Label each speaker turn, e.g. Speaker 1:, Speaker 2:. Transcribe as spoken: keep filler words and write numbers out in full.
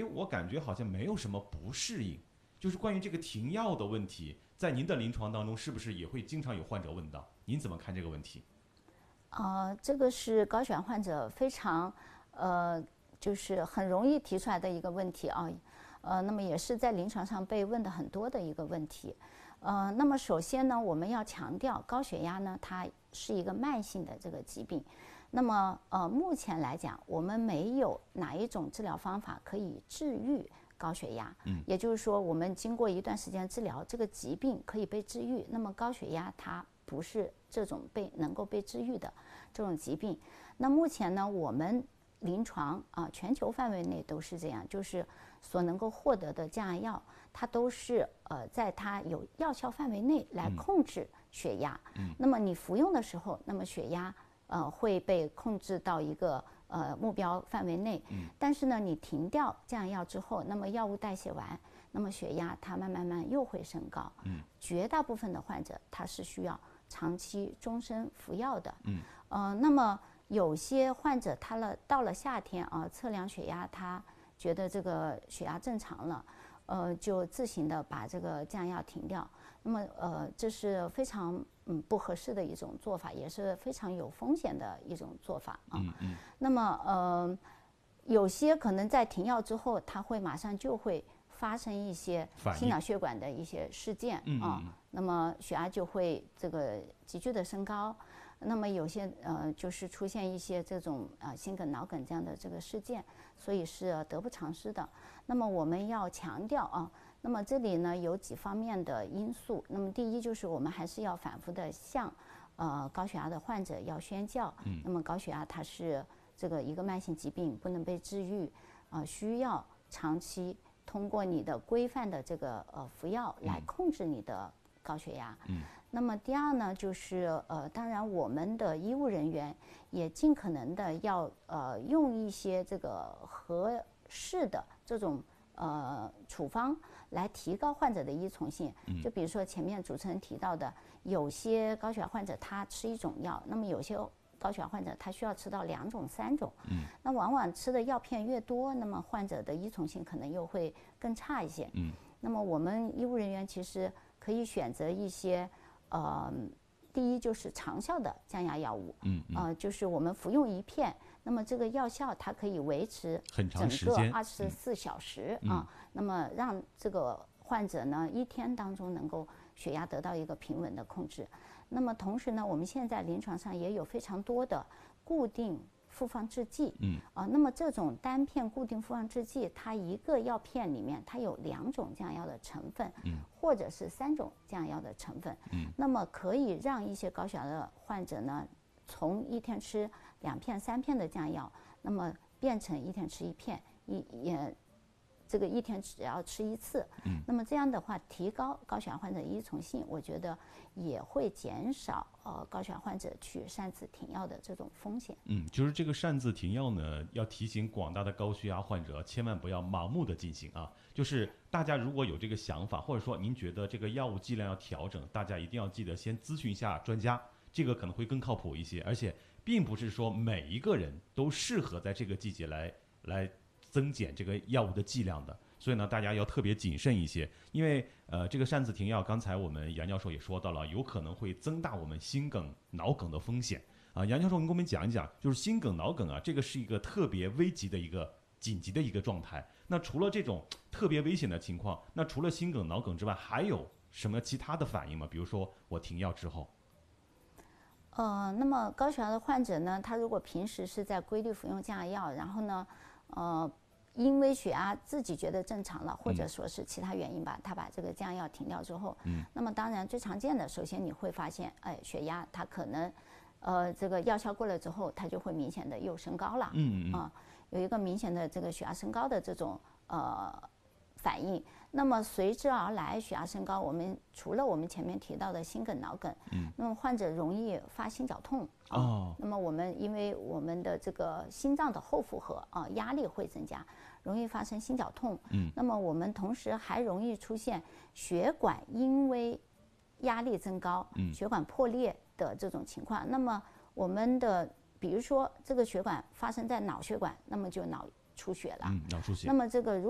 Speaker 1: 诶，我感觉好像没有什么不适应。就是关于这个停药的问题，在您的临床当中，是不是也会经常有患者问到？您怎么看这个问题？
Speaker 2: 呃，这个是高血压患者非常呃，就是很容易提出来的一个问题啊。呃，那么也是在临床上被问的很多的一个问题。呃，那么首先呢，我们要强调高血压呢，它是一个慢性的这个疾病。那么呃，目前来讲，我们没有哪一种治疗方法可以治愈高血压。嗯，也就是说，我们经过一段时间治疗，这个疾病可以被治愈。那么高血压它不是这种被能够被治愈的这种疾病。那目前呢，我们临床啊，全球范围内都是这样，就是所能够获得的降压药，它都是呃在它有药效范围内来控制血压。嗯，那么你服用的时候，那么血压呃会被控制到一个呃目标范围内。嗯，但是呢，你停掉降压药之后，那么药物代谢完，那么血压它慢慢慢又会升高。嗯，绝大部分的患者他是需要长期终身服药的。嗯，呃，那么有些患者他了到了夏天啊，测量血压，他觉得这个血压正常了，呃，就自行的把这个降压药停掉。那么呃，这是非常嗯不合适的一种做法，也是非常有风险的一种做法啊。嗯嗯。那么呃，有些可能在停药之后，他会马上就会发生一些心脑血管的一些事件啊，那么血压就会这个急剧的升高。那么有些呃就是出现一些这种呃心梗、脑梗这样的这个事件，所以是得不偿失的。那么我们要强调啊，那么这里呢有几方面的因素。那么第一就是我们还是要反复的向呃高血压的患者要宣教，嗯，那么高血压它是这个一个慢性疾病，不能被治愈，啊、呃，需要长期通过你的规范的这个呃服药来控制你的高血压。嗯。那么第二呢，就是呃，当然我们的医务人员也尽可能的要呃用一些这个合适的这种呃处方来提高患者的依从性。就比如说前面主持人提到的，有些高血压患者他吃一种药，那么有些高血压患者他需要吃到两种、三种。嗯。那往往吃的药片越多，那么患者的依从性可能又会更差一些。嗯。那么我们医务人员其实可以选择一些。呃，第一就是长效的降压药物，嗯，嗯呃，就是我们服用一片，那么这个药效它可以维持整个二十四小时啊，那么让这个患者呢一天当中能够血压得到一个平稳的控制。那么同时呢，我们现在临床上也有非常多的固定复方制剂，嗯啊，那么这种单片固定复方制剂，它一个药片里面它有两种降压药的成分，嗯，或者是三种降压药的成分，嗯，那么可以让一些高血压的患者呢，从一天吃两片、三片的降压药，那么变成一天吃一片，一也。这个一天只要吃一次，嗯，那么这样的话，提高高血压患者依从性，我觉得也会减少呃高血压患者去擅自停药的这种风险。
Speaker 1: 嗯，就是这个擅自停药呢，要提醒广大的高血压患者，千万不要盲目的进行啊。就是大家如果有这个想法，或者说您觉得这个药物剂量要调整，大家一定要记得先咨询一下专家，这个可能会更靠谱一些。而且，并不是说每一个人都适合在这个季节来来。增减这个药物的剂量的，所以呢，大家要特别谨慎一些，因为呃，这个擅自停药，刚才我们杨教授也说到了，有可能会增大我们心梗、脑梗的风险啊。杨教授，您给我们讲一讲，就是心梗、脑梗啊，这个是一个特别危急的一个紧急的一个状态。那除了这种特别危险的情况，那除了心梗、脑梗之外，还有什么其他的反应吗？比如说我停药之后。
Speaker 2: 呃，那么高血压的患者呢，他如果平时是在规律服用降压药，然后呢，呃。因为血压自己觉得正常了，或者说是其他原因吧，他把这个降压药停掉之后，嗯，那么当然最常见的，首先你会发现，哎，血压它可能，呃，这个药效过了之后，它就会明显的又升高了，嗯嗯啊，有一个明显的这个血压升高的这种呃反应。那么随之而来，血压升高，我们除了我们前面提到的心梗、脑梗，嗯，那么患者容易发心绞痛啊。哦、那么我们因为我们的这个心脏的后负荷啊，压力会增加，容易发生心绞痛。嗯，那么我们同时还容易出现血管因为压力增高，嗯，血管破裂的这种情况。那么我们的比如说这个血管发生在脑血管，那么就脑出血了。
Speaker 1: 嗯，脑出血。
Speaker 2: 那么这个如